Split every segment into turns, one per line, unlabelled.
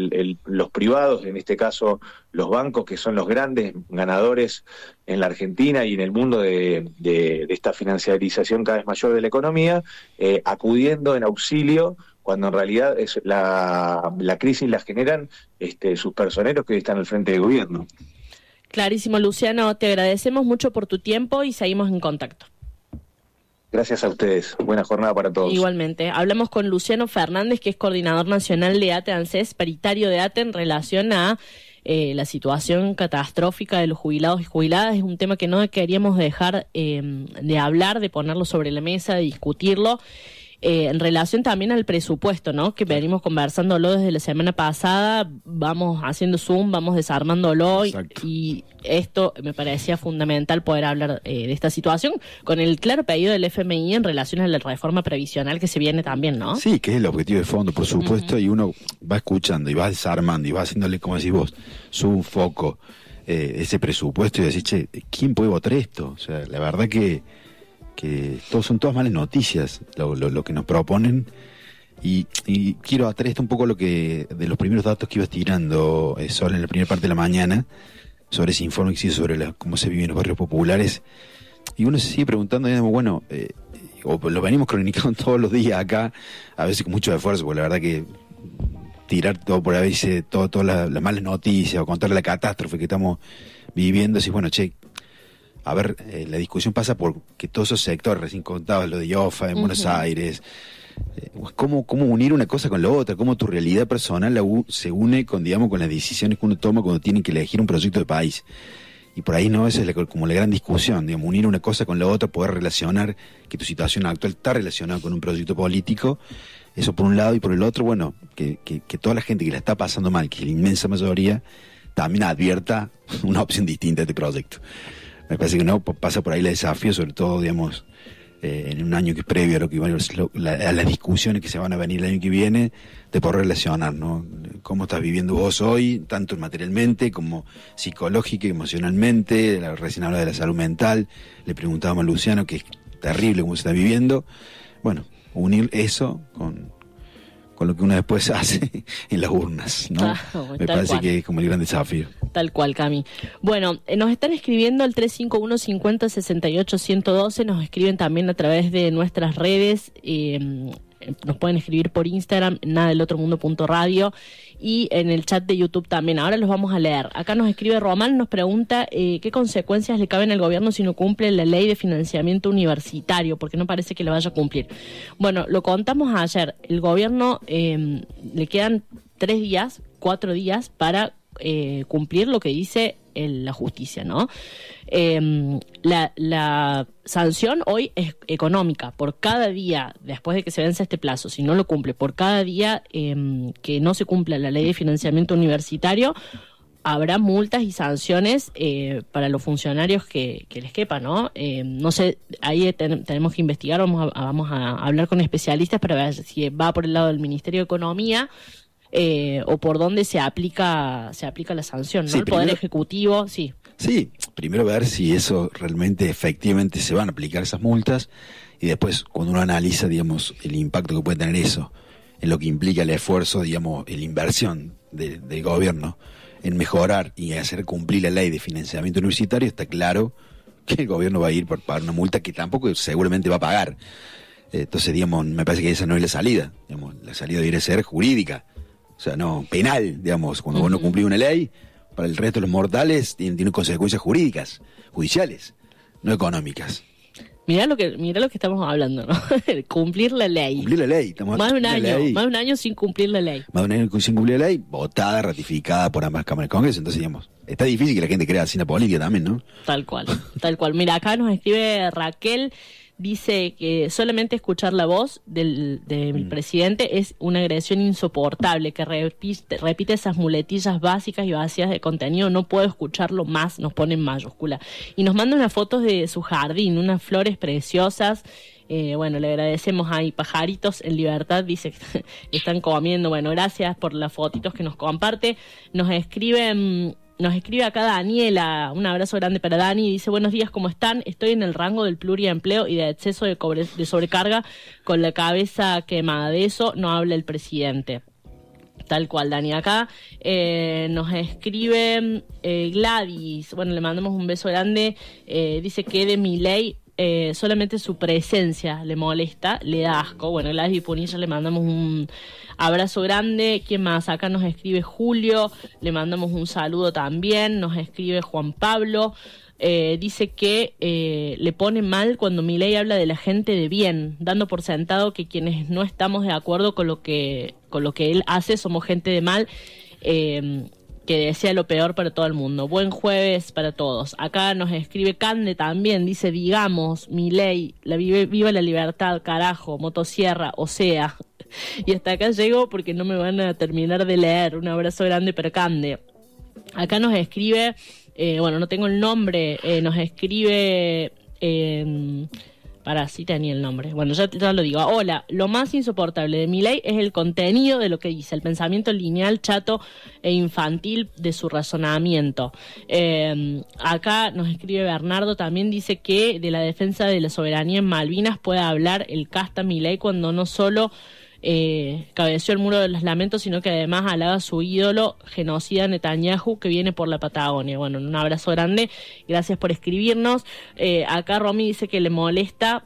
los privados, en este caso los bancos, que son los grandes ganadores en la Argentina y en el mundo de esta financiarización cada vez mayor de la economía, acudiendo en auxilio, cuando en realidad es la crisis la generan sus personeros que hoy están al frente del gobierno.
Clarísimo, Luciano, te agradecemos mucho por tu tiempo y seguimos en contacto.
Gracias a ustedes. Buena jornada para todos.
Igualmente. Hablamos con Luciano Fernández, que es coordinador nacional de ATE ANSES, paritario de ATE, en relación a la situación catastrófica de los jubilados y jubiladas. Es un tema que no queríamos dejar de hablar, de ponerlo sobre la mesa, de discutirlo. En relación también al presupuesto, ¿no? Que venimos conversándolo desde la semana pasada, vamos haciendo Zoom, vamos desarmándolo y esto me parecía fundamental poder hablar de esta situación con el claro pedido del FMI en relación a la reforma previsional que se viene también, ¿no?
Sí, que es el objetivo de fondo, por supuesto, y uno va escuchando y va desarmando y va haciéndole, como decís vos, su foco, ese presupuesto y decir, che, ¿quién puede votar esto? O sea, la verdad que son todas malas noticias lo que nos proponen y quiero atraer esto un poco de los primeros datos que ibas tirando sobre en la primera parte de la mañana, sobre ese informe que hizo sobre cómo se vive en los barrios populares, y uno se sigue preguntando, bueno, o lo venimos cronicando todos los días acá, a veces con mucho esfuerzo, porque la verdad que tirar todo por ahí, todas las malas noticias o contar la catástrofe que estamos viviendo, así, bueno, che, a ver, la discusión pasa por que todos esos sectores recién contados, lo de IOFA en Buenos Aires, cómo unir una cosa con la otra, cómo tu realidad personal se une con las decisiones que uno toma cuando tiene que elegir un proyecto de país. Y por ahí no, esa es como la gran discusión, unir una cosa con la otra, poder relacionar que tu situación actual está relacionada con un proyecto político, eso por un lado, y por el otro, bueno, que toda la gente que la está pasando mal, que es la inmensa mayoría, también advierta una opción distinta de este proyecto. Me parece que no pasa por ahí el desafío, sobre todo, en un año que es previo a las discusiones que se van a venir el año que viene, de poder relacionar, ¿no? Cómo estás viviendo vos hoy, tanto materialmente como psicológica y emocionalmente. Recién hablaba de la salud mental, le preguntábamos a Luciano, que es terrible cómo se está viviendo. Bueno, unir eso con lo que uno después hace en las urnas, ¿no? Me parece que es como el gran desafío.
Tal cual, Cami. Bueno, nos están escribiendo al 351 50 68 112, nos escriben también a través de nuestras redes, nos pueden escribir por Instagram, nadelotro.mundo.radio, y en el chat de YouTube también. Ahora los vamos a leer. Acá nos escribe Román, nos pregunta qué consecuencias le caben al gobierno si no cumple la ley de financiamiento universitario, porque no parece que la vaya a cumplir. Bueno, lo contamos ayer. El gobierno le quedan 4 días para cumplir lo que dice la justicia, ¿no? La sanción hoy es económica. Por cada día, después de que se vence este plazo, si no lo cumple, por cada día que no se cumpla la ley de financiamiento universitario, habrá multas y sanciones para los funcionarios que les quepa, ¿no? No sé, ahí tenemos que investigar, vamos a hablar con especialistas para ver si va por el lado del Ministerio de Economía o por dónde se aplica la sanción, ¿no? Sí, el Poder Ejecutivo, sí.
Sí, primero ver si eso realmente, efectivamente, se van a aplicar esas multas, y después, cuando uno analiza, el impacto que puede tener eso en lo que implica el esfuerzo, la inversión del gobierno en mejorar y hacer cumplir la ley de financiamiento universitario, está claro que el gobierno va a ir por pagar una multa que tampoco seguramente va a pagar. Entonces, me parece que esa no es la salida. La salida debería ser jurídica, o sea, no penal, cuando vos no cumplís una ley, para el resto de los mortales tiene consecuencias judiciales, no económicas.
Mirá lo que estamos hablando, ¿no? Cumplir la ley.
Cumplir la ley.
Más de un año sin cumplir la ley.
Más de un año sin cumplir la ley, votada, ratificada por ambas cámaras del Congreso. Entonces, está difícil que la gente crea así en la política también, ¿no?
Tal cual. Mira, acá nos escribe Raquel, dice que solamente escuchar la voz del presidente es una agresión insoportable, que repite esas muletillas básicas y vacías de contenido. No puedo escucharlo más, nos pone en mayúscula. Y nos manda unas fotos de su jardín, unas flores preciosas. Bueno, le agradecemos ahí. Pajaritos en libertad, dice que están comiendo. Bueno, gracias por las fotitos que nos comparte. Nos escribe acá Daniela, un abrazo grande para Dani, dice: buenos días, ¿cómo están? Estoy en el rango del pluriempleo y de exceso de sobrecarga con la cabeza quemada. De eso no habla el presidente. Tal cual, Dani. Acá nos escribe Gladys, bueno, le mandamos un beso grande, dice que de Milei solamente su presencia le molesta, le da asco. Bueno, Gladys Punilla, le mandamos un abrazo grande. ¿Quién más? Acá nos escribe Julio, le mandamos un saludo también. Nos escribe Juan Pablo, dice que le pone mal cuando Milei habla de la gente de bien, dando por sentado que quienes no estamos de acuerdo con lo que él hace somos gente de mal, que desea lo peor para todo el mundo. Buen jueves para todos. Acá nos escribe Cande también, dice, digamos, Milei, viva la libertad, carajo, motosierra, o sea. Y hasta acá llego porque no me van a terminar de leer. Un abrazo grande para Cande. Acá nos escribe, bueno, no tengo el nombre, nos escribe... sí tenía el nombre. Bueno, ya lo digo. Hola, lo más insoportable de Milei es el contenido de lo que dice, el pensamiento lineal, chato e infantil de su razonamiento. Acá nos escribe Bernardo, también dice que de la defensa de la soberanía en Malvinas puede hablar el casta Milei cuando no solo cabeció el muro de los lamentos, sino que además halaga a su ídolo genocida Netanyahu, que viene por la Patagonia. Bueno, un abrazo grande, gracias por escribirnos. Acá Romy dice que le molesta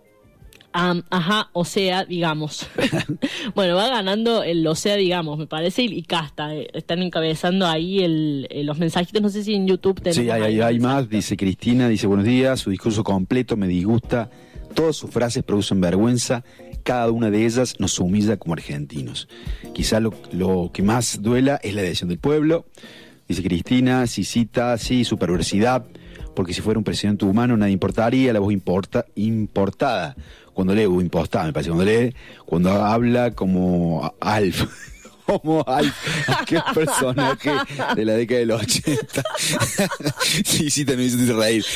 o sea, digamos. Bueno, va ganando el o sea, digamos, me parece, y Casta. Están encabezando ahí los mensajitos, no sé si en YouTube tenemos.
Sí, hay más, dice Cristina, dice buenos días, su discurso completo me disgusta, todas sus frases producen vergüenza, cada una de ellas nos humilla como argentinos. Quizá lo que más duela es la adhesión del pueblo, dice Cristina, sí, su perversidad, porque si fuera un presidente humano nadie importaría, la voz importada, cuando habla como Alf. Como qué personaje de la década de los 80. Sí, también me hizo reír.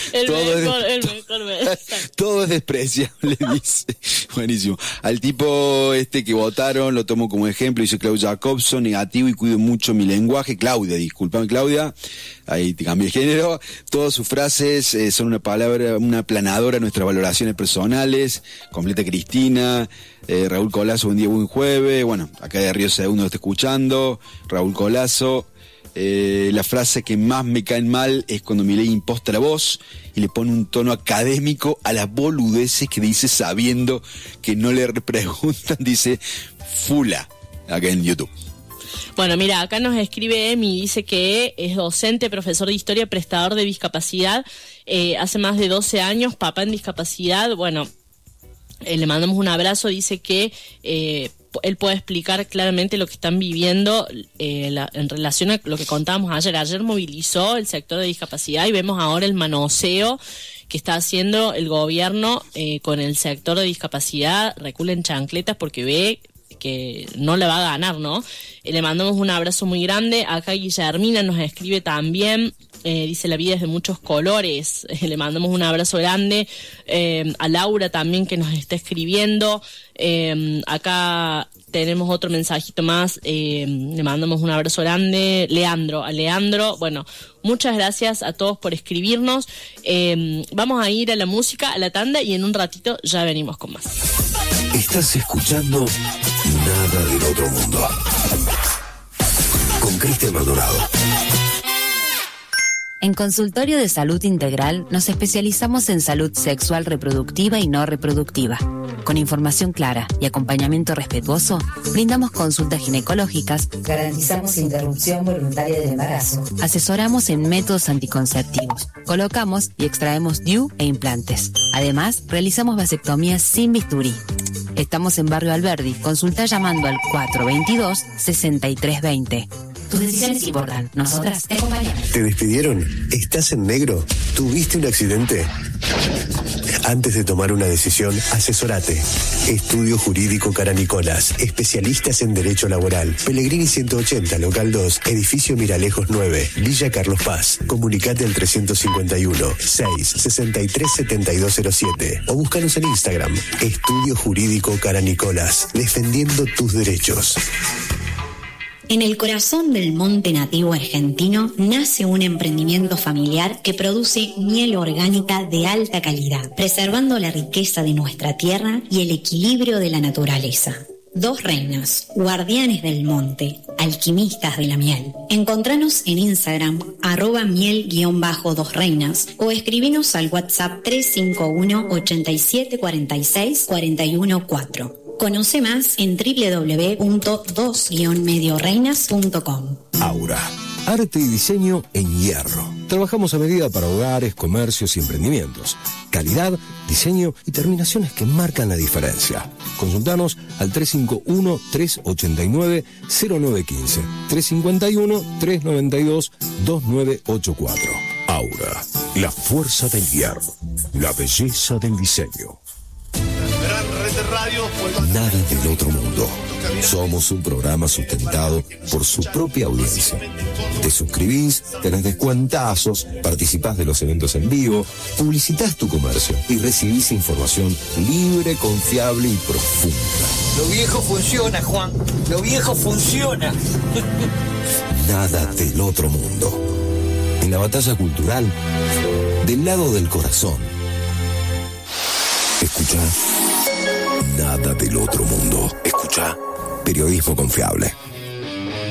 Todo es despreciable, dice. Buenísimo. Al tipo que votaron, lo tomo como ejemplo, dice Claudia Jacobson, negativo y cuido mucho mi lenguaje. Claudia, discúlpame Claudia, ahí te cambié el género. Todas sus frases son una planadora de nuestras valoraciones personales. Completa Cristina. Raúl Colazo, buen día, buen jueves. Bueno, acá de Río Segundo está escuchando. Raúl Colazo. La frase que más me cae mal es cuando Milei imposta la voz y le pone un tono académico a las boludeces que dice sabiendo que no le preguntan, dice Fula, acá en YouTube.
Bueno, mira, acá nos escribe Emi, dice que es docente, profesor de historia, prestador de discapacidad, hace más de 12 años, papá en discapacidad. Bueno, le mandamos un abrazo, dice que él puede explicar claramente lo que están viviendo en relación a lo que contábamos ayer. Ayer movilizó el sector de discapacidad y vemos ahora el manoseo que está haciendo el gobierno con el sector de discapacidad. Recula en chancletas porque ve que no le va a ganar, ¿no? Le mandamos un abrazo muy grande. Acá Guillermina nos escribe también. Dice la vida es de muchos colores. Le mandamos un abrazo grande. A Laura también que nos está escribiendo. Acá tenemos otro mensajito más. Le mandamos un abrazo grande. A Leandro. Bueno, muchas gracias a todos por escribirnos. Vamos a ir a la música, a la tanda, y en un ratito ya venimos con más.
Estás escuchando Nada del Otro Mundo con Cristian Maldonado.
En Consultorio de Salud Integral nos especializamos en salud sexual reproductiva y no reproductiva. Con información clara y acompañamiento respetuoso, brindamos consultas ginecológicas, garantizamos interrupción voluntaria del embarazo, asesoramos en métodos anticonceptivos, colocamos y extraemos DIU e implantes. Además, realizamos vasectomías sin bisturí. Estamos en Barrio Alberdi. Consulta llamando al 422-6320. Tus decisiones importan. Nosotras te acompañamos.
¿Te despidieron? ¿Estás en negro? ¿Tuviste un accidente? Antes de tomar una decisión, asesórate. Estudio Jurídico Caranicolas. Especialistas en Derecho Laboral. Pellegrini 180, Local 2, Edificio Miralejos 9, Villa Carlos Paz. Comunicate al 351-663-7207 o búscanos en Instagram. Estudio Jurídico Caranicolas. Defendiendo tus derechos.
En el corazón del monte nativo argentino nace un emprendimiento familiar que produce miel orgánica de alta calidad, preservando la riqueza de nuestra tierra y el equilibrio de la naturaleza. Dos Reinas, guardianes del monte, alquimistas de la miel. Encontranos en Instagram, @miel_2 reinas, o escribinos al WhatsApp 351 87 46 41 4. Conoce más en www.2-medioreinas.com.
Aura. Arte y diseño en hierro. Trabajamos a medida para hogares, comercios y emprendimientos. Calidad, diseño y terminaciones que marcan la diferencia. Consultanos al 351-389-0915. 351-392-2984. Aura. La fuerza del hierro. La belleza del diseño. Nada del otro mundo. Somos un programa sustentado por su propia audiencia. Te suscribís, tenés descuentazos, participás de los eventos en vivo, publicitás tu comercio y recibís información libre, confiable y profunda.
Lo viejo funciona, Juan. Lo viejo funciona.
Nada del otro mundo. En la batalla cultural, del lado del corazón. Escuchá. Nada del otro mundo. Escuchá. Periodismo confiable.